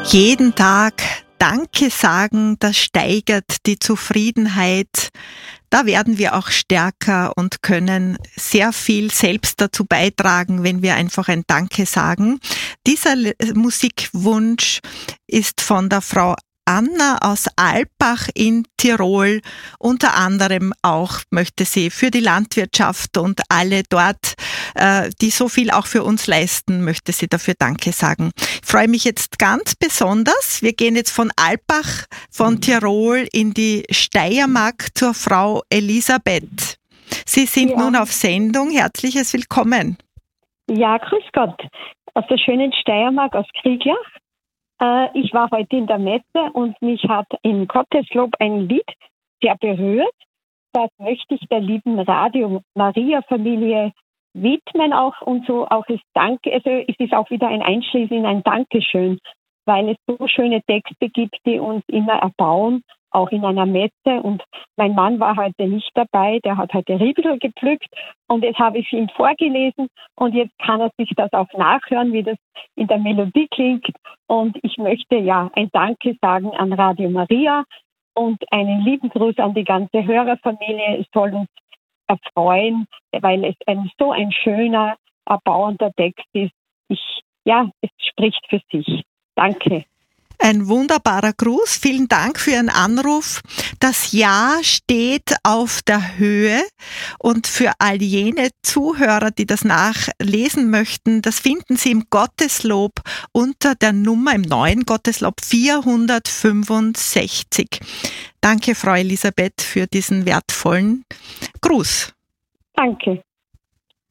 Jeden Tag Danke sagen, das steigert die Zufriedenheit. Da werden wir auch stärker und können sehr viel selbst dazu beitragen, wenn wir einfach ein Danke sagen. Dieser Musikwunsch ist von der Frau Anna aus Alpbach in Tirol. Unter anderem auch möchte sie für die Landwirtschaft und alle dort, die so viel auch für uns leisten, möchte sie dafür Danke sagen. Ich freue mich jetzt ganz besonders. Wir gehen jetzt von Alpbach, von Tirol in die Steiermark zur Frau Elisabeth. Sie sind nun auf Sendung. Herzliches Willkommen. Ja, grüß Gott. Aus der schönen Steiermark, aus Krieglach. Ich war heute in der Messe und mich hat in Gotteslob ein Lied sehr berührt. Das möchte ich der lieben Radio Maria Familie widmen auch und so auch als Danke. Also es ist auch wieder ein Einschließen in ein Dankeschön, weil es so schöne Texte gibt, die uns immer erbauen, auch in einer Messe. Und mein Mann war heute nicht dabei, der hat heute Riebel gepflückt und jetzt habe ich ihm vorgelesen und jetzt kann er sich das auch nachhören, wie das in der Melodie klingt. Und ich möchte ein Danke sagen an Radio Maria und einen lieben Gruß an die ganze Hörerfamilie. Es soll uns erfreuen, weil es so ein schöner, erbauender Text ist. Es spricht für sich. Danke. Ein wunderbarer Gruß. Vielen Dank für Ihren Anruf. Das Ja steht auf der Höhe und für all jene Zuhörer, die das nachlesen möchten, das finden Sie im Gotteslob unter der Nummer im neuen Gotteslob 465. Danke, Frau Elisabeth, für diesen wertvollen Gruß. Danke.